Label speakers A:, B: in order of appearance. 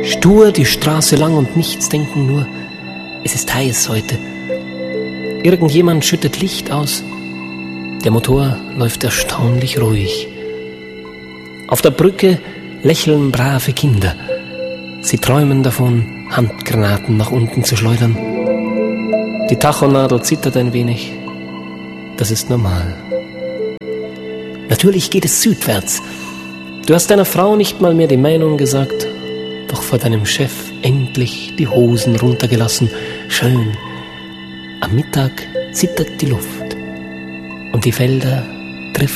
A: Stur die Straße lang und nichts denken, nur es ist heiß heute. Irgendjemand schüttet Licht aus. Der Motor läuft erstaunlich ruhig. Auf der Brücke lächeln brave Kinder. Sie träumen davon, Handgranaten nach unten zu schleudern. Die Tachonadel zittert ein wenig. Das ist normal. Natürlich geht es südwärts. Du hast deiner Frau nicht mal mehr die Meinung gesagt, doch vor deinem Chef endlich die Hosen runtergelassen. Schön. Am Mittag zittert die Luft und die Felder